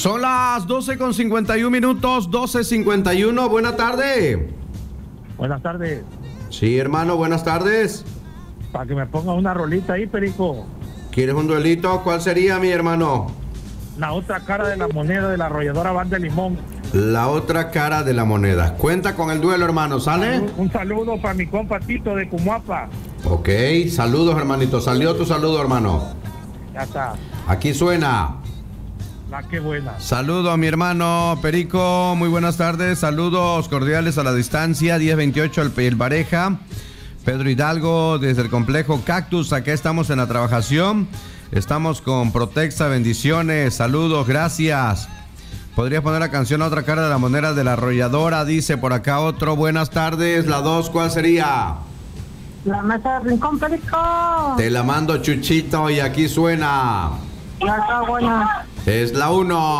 Son las 12:51, 12:51. Buena tarde. Buenas tardes. Sí, hermano, buenas tardes. Para que me ponga una rolita ahí, Perico. ¿Quieres un duelito? ¿Cuál sería, mi hermano? La otra cara de la moneda de la arrolladora Van de Limón. La otra cara de la moneda. Cuenta con el duelo, hermano, ¿sale? Un saludo para mi compa Tito de Cumuapa. Ok, saludos, hermanito. Salió tu saludo, hermano. Ya está. Aquí suena. La que buena. Saludo a mi hermano Perico, muy buenas tardes, saludos cordiales a la distancia, 1028 el Pareja, Pedro Hidalgo desde el complejo Cactus, acá estamos en la trabajación, estamos con Protexa, bendiciones, saludos, gracias. ¿Podrías poner la canción La otra cara de la moneda de la arrolladora? Dice por acá otro, buenas tardes, la 2, ¿cuál sería? La mesa de Rincón, Perico. Te la mando, Chuchito, y aquí suena. La está buena. Es la 1.